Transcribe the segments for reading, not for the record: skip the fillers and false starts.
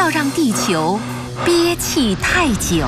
要让地球憋气太久。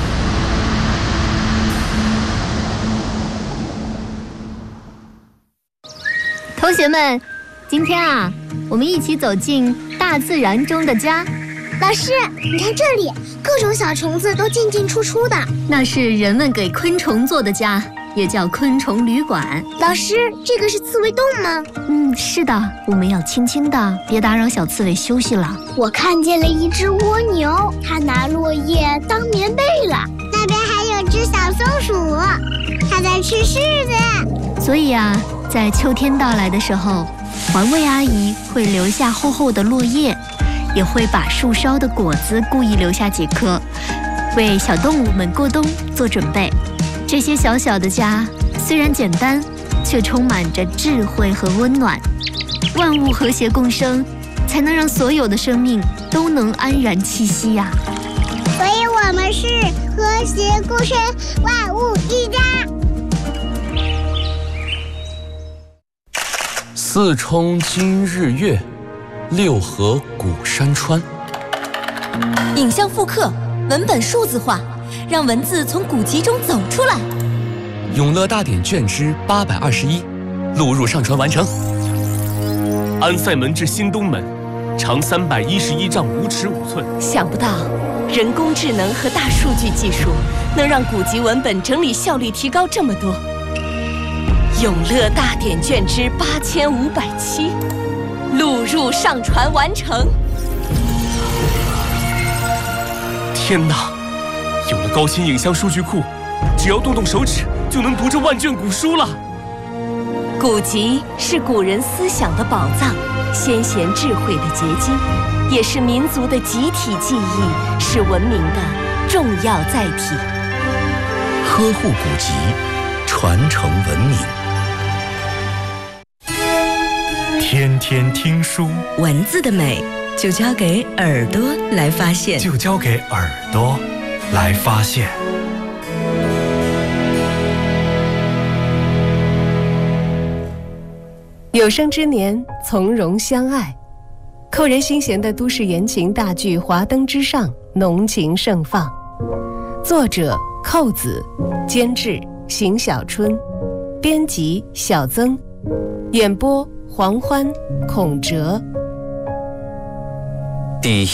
同学们，今天啊，我们一起走进大自然中的家。 老师，你看这里，各种小虫子都进进出出的。 那是人们给昆虫做的家，也叫昆虫旅馆。 老师，这个是刺猬洞吗？ 是的，我们要轻轻的，别打扰小刺猬休息了。 我看见了一只蜗牛，它拿落叶当棉被了。那边还有只小松鼠，它在吃柿子。 所以啊，在秋天到来的时候，环卫阿姨会留下厚厚的落叶，也会把树梢的果子故意留下几颗，为小动物们过冬做准备。这些小小的家虽然简单，却充满着智慧和温暖。万物和谐共生，才能让所有的生命都能安然栖息呀。 所以我们是和谐共生，万物一家。 四冲今日月，六合古山川。 影像复刻，文本数字化，让文字从古籍中走出来。 永乐大典卷之821，录入上传完成。安塞门至新东门，长311丈5尺5寸。 想不到，人工智能和大数据技术能让古籍文本整理效率提高这么多。永乐大典卷之8507，录入上传完成。 天哪！有了高清影像数据库，只要动动手指就能读这万卷古书了。 古籍是古人思想的宝藏，先贤智慧的结晶，也是民族的集体记忆，是文明的重要载体。 呵护古籍，传承文明。天天听书， 文字的美就交给耳朵来发现， 就交给耳朵来发现。 有生之年，从容相爱。扣人心弦的都市言情大剧《华灯之上》浓情盛放。作者寇子，监制邢小春，编辑小曾，演播黄欢、孔哲。 第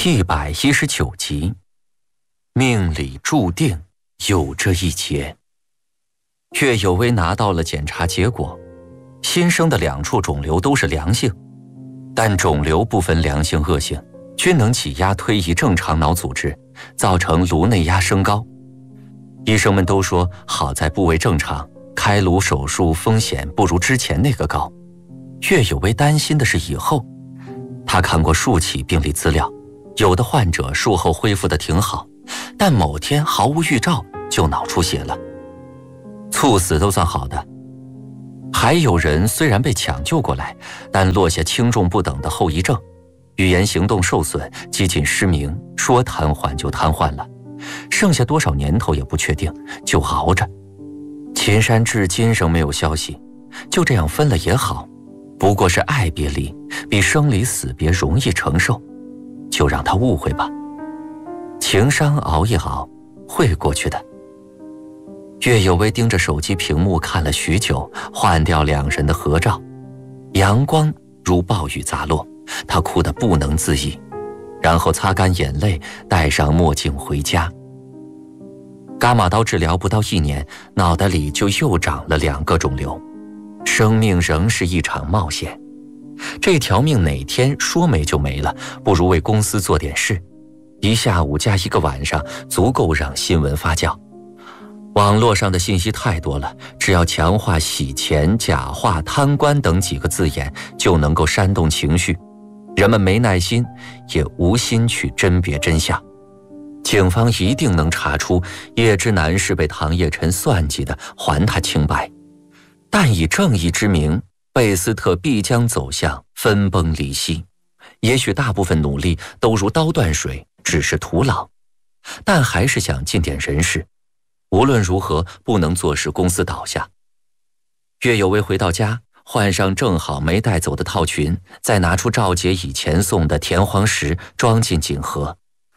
119集，命里注定有这一劫。岳有为拿到了检查结果，新生的2处肿瘤都是良性，但肿瘤不分良性恶性，均能挤压推移正常脑组织，造成颅内压升高。医生们都说好在部位正常，开颅手术风险不如之前那个高。岳有为担心的是以后。他看过数起病例资料，有的患者术后恢复得挺好，但某天毫无预兆就脑出血了，猝死都算好的。还有人虽然被抢救过来，但落下轻重不等的后遗症，语言行动受损，几近失明，说瘫痪就瘫痪了，剩下多少年头也不确定，就熬着。秦山至今仍没有消息，就这样分了也好，不过是爱别离，比生离死别容易承受，就让他误会吧。情伤熬一熬，会过去的。岳有为盯着手机屏幕看了许久，换掉2人的合照，阳光如暴雨砸落，他哭得不能自已，然后擦干眼泪，戴上墨镜回家。伽马刀治疗不到1年，脑袋里就又长了2个肿瘤，生命仍是一场冒险。这条命哪天说没就没了，不如为公司做点事，一下午加1个晚上，足够让新闻发酵。网络上的信息太多了，只要强化洗钱、假话、贪官等几个字眼，就能够煽动情绪。人们没耐心，也无心去甄别真相。警方一定能查出叶之南是被唐叶辰算计的，还他清白。但以正义之名，贝斯特必将走向分崩离析。也许大部分努力都如刀断水，只是徒劳，但还是想尽点人事。无论如何，不能坐视公司倒下。岳有为回到家，换上正好没带走的套裙，再拿出赵姐以前送的田黄石，装进锦盒，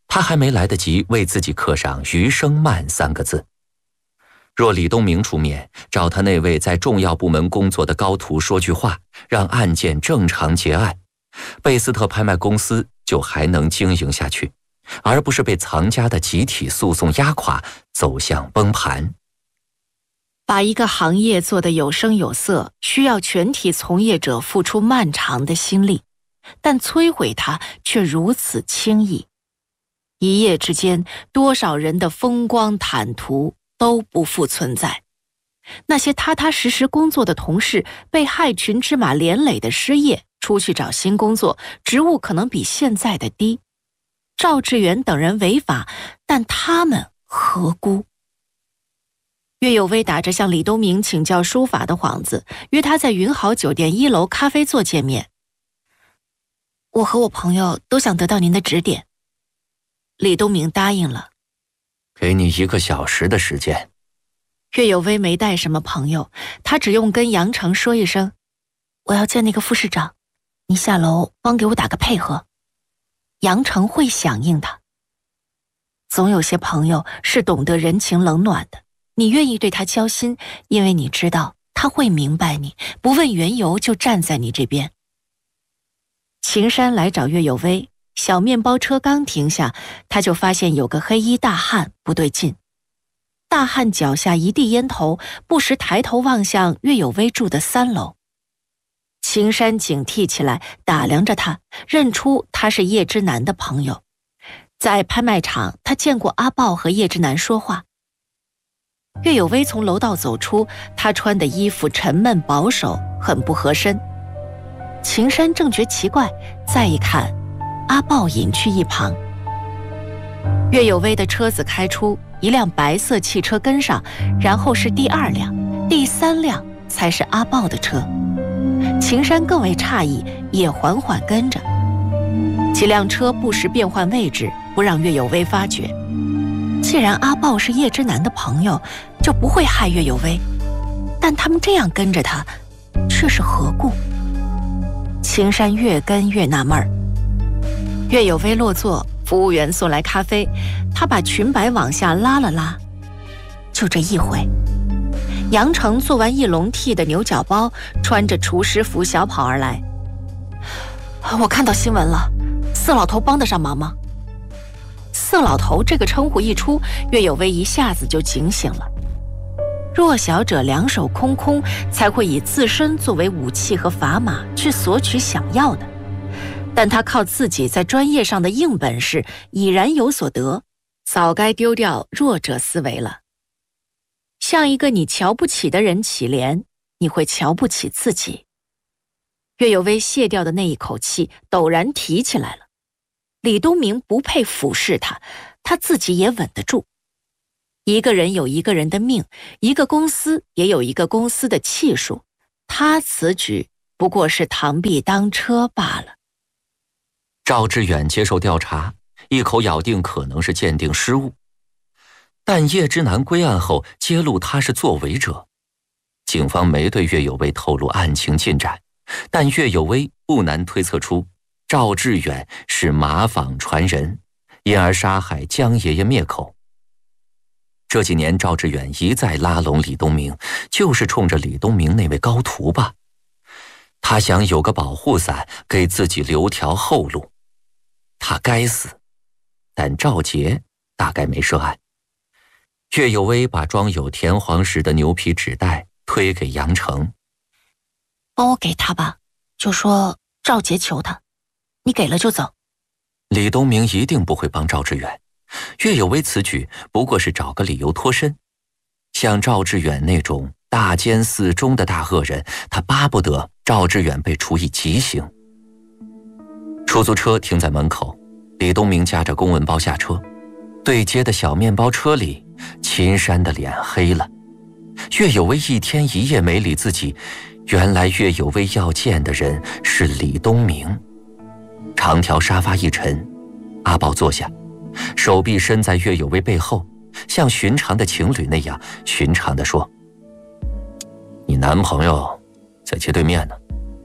他还没来得及为自己刻上“余生慢”3个字。若李东明出面找他那位在重要部门工作的高徒说句话，让案件正常结案，贝斯特拍卖公司就还能经营下去，而不是被藏家的集体诉讼压垮，走向崩盘。 把一个行业做得有声有色，需要全体从业者付出漫长的心力，但摧毁它却如此轻易。一夜之间，多少人的风光坦途都不复存在。那些踏踏实实工作的同事被害群之马连累的失业，出去找新工作，职务可能比现在的低。赵志远等人违法，但他们何辜？岳有为打着向李东明请教书法的幌子，约他在云豪酒店1楼咖啡座见面。我和我朋友都想得到您的指点。李东明答应了。 给你1个小时的时间。 岳有为没带什么朋友，他只用跟杨成说一声，我要见那个副市长，你下楼帮给我打个配合。杨成会响应的。总有些朋友是懂得人情冷暖的，你愿意对他交心，因为你知道他会明白你，不问缘由就站在你这边。秦山来找岳有为，小面包车刚停下，他就发现有个黑衣大汉不对劲。大汉脚下一地烟头，不时抬头望向岳有为住的3楼。秦山警惕起来，打量着他，认出他是叶之南的朋友。在拍卖场，他见过阿豹和叶之南说话。岳有为从楼道走出，他穿的衣服沉闷保守，很不合身。秦山正觉奇怪，再一看，阿豹隐去一旁。岳有为的车子开出，一辆白色汽车跟上，然后是第2辆，第3辆才是阿豹的车。秦山更为诧异，也缓缓跟着。几辆车不时变换位置，不让岳有为发觉。既然阿豹是叶之南的朋友，就不会害岳有为，但他们这样跟着他，却是何故？秦山越跟越纳闷儿。岳有为落座，服务员送来咖啡，他把裙摆往下拉了拉。就这一回，杨成做完一笼屉的牛角包，穿着厨师服小跑而来。我看到新闻了，色老头帮得上忙吗？色老头这个称呼一出，岳有为一下子就警醒了。弱小者两手空空，才会以自身作为武器和砝码去索取想要的。但他靠自己在专业上的硬本事，已然有所得，早该丢掉弱者思维了。向一个你瞧不起的人乞怜，你会瞧不起自己。岳有为卸掉的那一口气陡然提起来了。李东明不配俯视他，他自己也稳得住。一个人有一个人的命，一个公司也有一个公司的气数，他此举不过是螳臂当车罢了。 赵志远接受调查，一口咬定可能是鉴定失误。但叶之南归案后揭露他是作伪者，警方没对岳有为透露案情进展，但岳有为不难推测出赵志远是马坊传人，因而杀害江爷爷灭口。这几年赵志远一再拉拢李东明，就是冲着李东明那位高徒吧。他想有个保护伞，给自己留条后路。他该死，但赵杰大概没涉案。岳有为把装有田黄石的牛皮纸袋推给杨成， 帮我给他吧，就说赵杰求他，你给了就走。 李东明一定不会帮赵志远，岳有为此举不过是找个理由脱身。像赵志远那种大奸四忠的大恶人，他巴不得赵志远被处以极刑。出租车停在门口，李东明夹着公文包下车。对街的小面包车里，秦山的脸黑了。岳有为一天一夜没理自己，原来岳有为要见的人是李东明。长条沙发一沉，阿宝坐下，手臂伸在岳有为背后，像寻常的情侣那样寻常地说：“你男朋友在街对面呢。”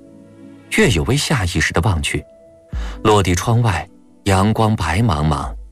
岳有为下意识地望去，落地窗外阳光白茫茫，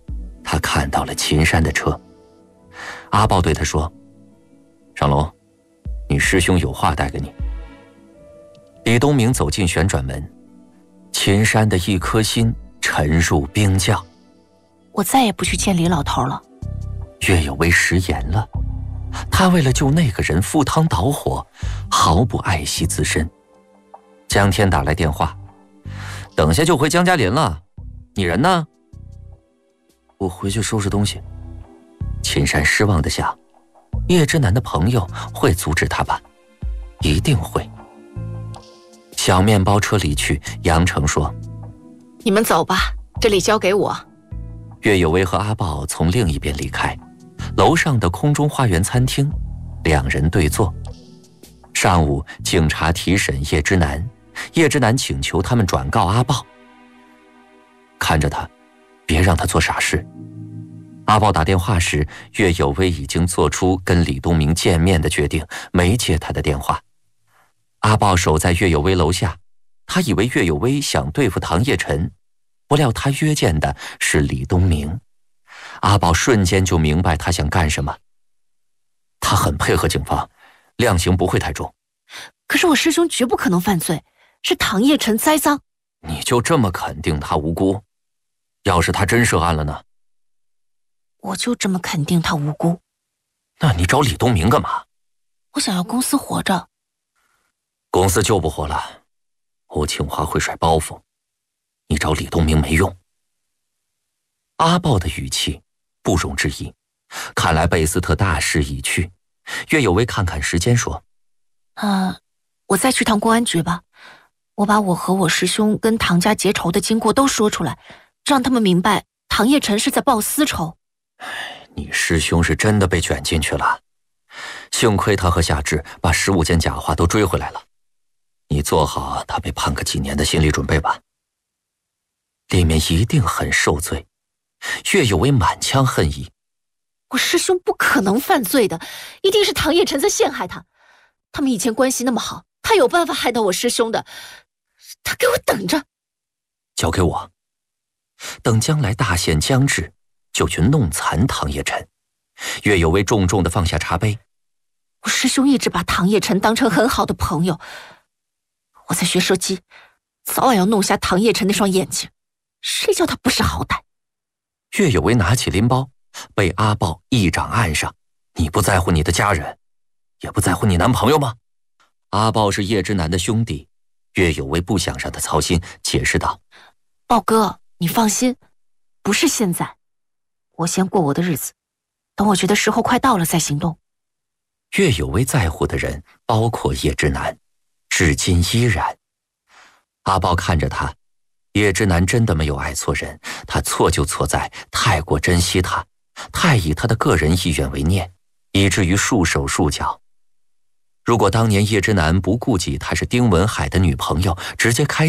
他看到了秦山的车。阿豹对他说：“上楼，你师兄有话带给你。”李东明走进旋转门，秦山的一颗心沉入冰窖。 我再也不去见李老头了。 岳有为食言了，他为了救那个人赴汤蹈火，毫不爱惜自身。江天打来电话：“等下就回江家林了，你人呢？”“我回去收拾东西。”秦山失望地想，叶之南的朋友会阻止他吧？一定会。小面包车离去，杨成说：“ 你们走吧，这里交给我。” 岳有为和阿豹从另一边离开，楼上的空中花园餐厅，两人对坐。上午警察提审叶之南，叶之南请求他们转告阿豹，看着他，别让他做傻事。阿豹打电话时，岳有为已经做出跟李东明见面的决定，没接他的电话。阿豹守在岳有为楼下，他以为岳有为想对付唐叶晨，不料他约见的是李东明。阿豹瞬间就明白他想干什么。他很配合警方，量刑不会太重。 可是我师兄绝不可能犯罪，是唐叶晨栽赃。 你就这么肯定他无辜？要是他真涉案了呢？ 我就这么肯定他无辜。 那你找李东明干嘛？ 我想要公司活着。 公司就不活了。欧庆华会甩包袱，你找李东明没用。阿豹的语气不容置疑，看来贝斯特大势已去。岳有为看看时间说：“ 我再去趟公安局吧，我把我和我师兄跟唐家结仇的经过都说出来，让他们明白唐叶晨是在报私仇。” 你师兄是真的被卷进去了，幸亏他和夏至把15件假话都追回来了。你做好他被判个几年的心理准备吧。里面一定很受罪。岳有为满腔恨意。 我师兄不可能犯罪的，一定是唐叶晨在陷害他。他们以前关系那么好，他有办法害到我师兄的。他给我等着。 交给我，等将来大限将至，就去弄残唐叶晨。岳有为重重地放下茶杯。 我师兄一直把唐叶晨当成很好的朋友。我在学射击，早晚要弄瞎唐叶晨那双眼睛。谁叫他不识好歹？ 岳有为拿起拎包，被阿豹一掌按上。你不在乎你的家人，也不在乎你男朋友吗？阿豹是叶之南的兄弟，岳有为不想让他操心，解释道：“ 豹哥，你放心，不是现在，我先过我的日子，等我觉得时候快到了再行动。” 岳有为在乎的人包括叶之南，至今依然。阿豹看着他，叶之南真的没有爱错人，他错就错在太过珍惜他，太以他的个人意愿为念，以至于束手束脚。如果当年叶之南不顾及他是丁文海的女朋友，直接开